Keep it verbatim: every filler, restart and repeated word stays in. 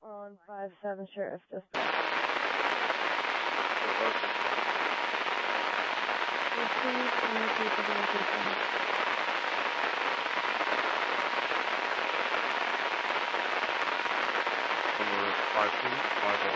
on five seven Sheriff District. Receive any people in the system. Number five two five oh.